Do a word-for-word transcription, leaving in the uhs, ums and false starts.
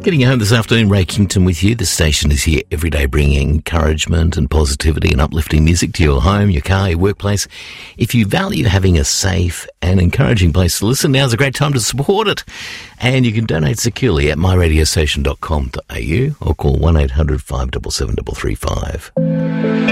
Getting you home this afternoon, Ray Kington with you. The station is here every day bringing encouragement and positivity and uplifting music to your home, your car, your workplace. If you value having a safe and encouraging place to listen, now's a great time to support it. And you can donate securely at my radio station dot com dot a u or call one eight hundred five seven seven three three five.